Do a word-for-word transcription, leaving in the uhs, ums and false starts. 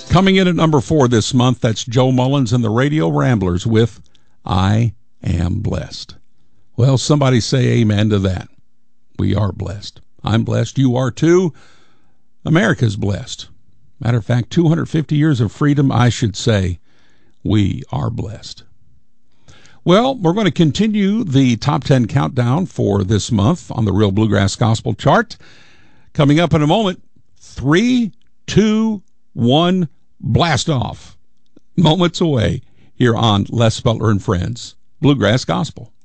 Coming in at number four this month, that's Joe Mullins and the Radio Ramblers with I Am Blessed. Well, somebody say amen to that. We are blessed. I'm blessed. You are too. America's blessed. Matter of fact, two hundred fifty years of freedom, I should say, we are blessed. Well, we're going to continue the top ten countdown for this month on the Real Bluegrass Gospel chart. Coming up in a moment, three, two, one, blast off. Moments away here on Les Butler and Friends, Bluegrass Gospel.